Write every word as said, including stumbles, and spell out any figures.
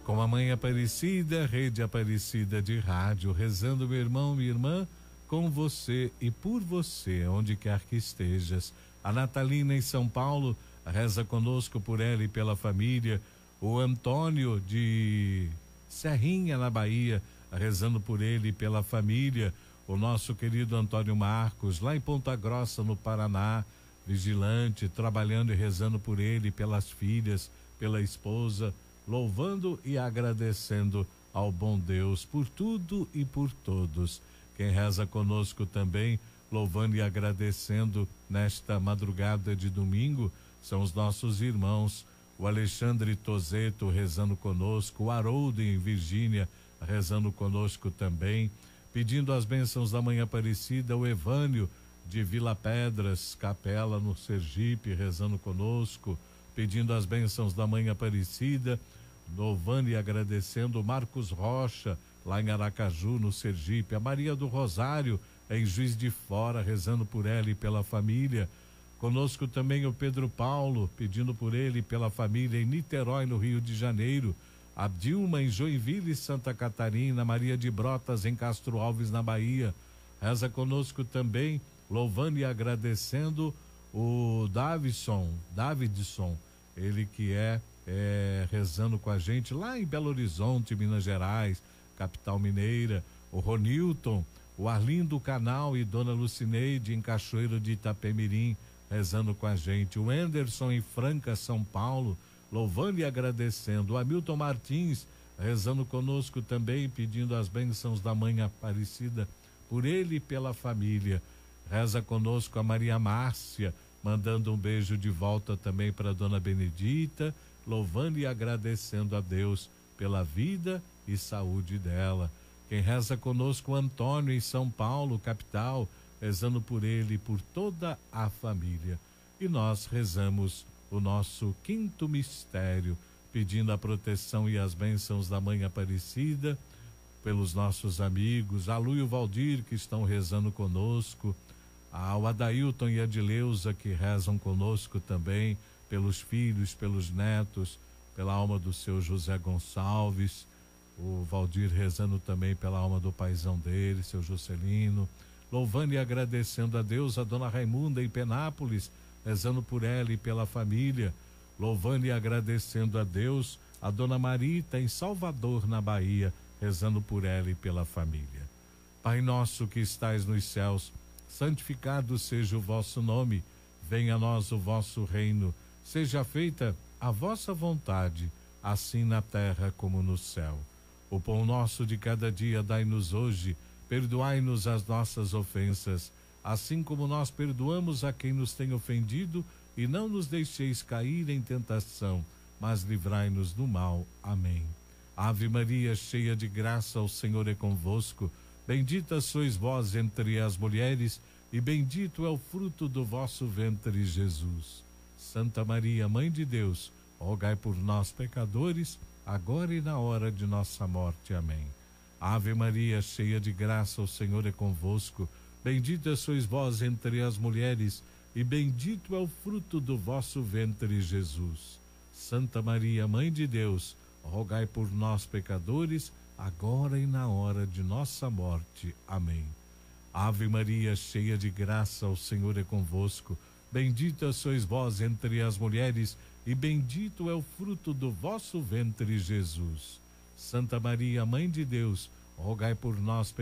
Com a Mãe Aparecida, Rede Aparecida de Rádio, rezando, meu irmão, minha irmã, com você e por você, onde quer que estejas. A Natalina em São Paulo, reza conosco por ela e pela família. O Antônio de Serrinha, na Bahia, rezando por ele e pela família. O nosso querido Antônio Marcos, lá em Ponta Grossa, no Paraná, vigilante, trabalhando e rezando por ele, pelas filhas, pela esposa, louvando e agradecendo ao bom Deus por tudo e por todos. Quem reza conosco também, louvando e agradecendo nesta madrugada de domingo, são os nossos irmãos, o Alexandre Tozeto rezando conosco, o Haroldo em Virgínia rezando conosco também, pedindo as bênçãos da Mãe Aparecida, o Evânio de Vila Pedras, Capela no Sergipe, rezando conosco, pedindo as bênçãos da Mãe Aparecida, louvando e agradecendo o Marcos Rocha, lá em Aracaju, no Sergipe, a Maria do Rosário, em Juiz de Fora, rezando por ela e pela família. Conosco também o Pedro Paulo, pedindo por ele e pela família em Niterói, no Rio de Janeiro. A Dilma em Joinville, Santa Catarina, Maria de Brotas em Castro Alves, na Bahia. Reza conosco também, louvando e agradecendo o Davidson, Davidson, ele que é, é rezando com a gente lá em Belo Horizonte, Minas Gerais, capital mineira. O Ronilton, o Arlindo Canal e Dona Lucineide em Cachoeiro de Itapemirim, rezando com a gente. O Anderson em Franca, São Paulo, louvando e agradecendo. O Hamilton Martins rezando conosco também, pedindo as bênçãos da Mãe Aparecida por ele e pela família. Reza conosco a Maria Márcia, mandando um beijo de volta também para Dona Benedita, louvando e agradecendo a Deus pela vida e saúde dela. Quem reza conosco, o Antônio em São Paulo, capital, rezando por ele e por toda a família. E nós rezamos o nosso quinto mistério, pedindo a proteção e as bênçãos da Mãe Aparecida pelos nossos amigos, a Lu e o Valdir que estão rezando conosco, ao Adailton e a Dileuza que rezam conosco também, pelos filhos, pelos netos, pela alma do seu José Gonçalves, o Valdir rezando também pela alma do paizão dele, seu Juscelino, louvando e agradecendo a Deus, a Dona Raimunda em Penápolis, rezando por ela e pela família, louvando e agradecendo a Deus, a Dona Marita em Salvador, na Bahia, rezando por ela e pela família. Pai nosso que estais nos céus, santificado seja o vosso nome, venha a nós o vosso reino, seja feita a vossa vontade, assim na terra como no céu. O pão nosso de cada dia dai-nos hoje, perdoai-nos as nossas ofensas, assim como nós perdoamos a quem nos tem ofendido, e não nos deixeis cair em tentação, mas livrai-nos do mal. Amém. Ave Maria, cheia de graça, o Senhor é convosco. Bendita sois vós entre as mulheres, e bendito é o fruto do vosso ventre, Jesus. Santa Maria, Mãe de Deus, rogai por nós, pecadores, agora e na hora de nossa morte. Amém. Ave Maria, cheia de graça, o Senhor é convosco. Bendita sois vós entre as mulheres, e bendito é o fruto do vosso ventre, Jesus. Santa Maria, Mãe de Deus, rogai por nós, pecadores, agora e na hora de nossa morte. Amém. Ave Maria, cheia de graça, o Senhor é convosco. Bendita sois vós entre as mulheres, e bendito é o fruto do vosso ventre, Jesus. Santa Maria, Mãe de Deus, rogai por nós,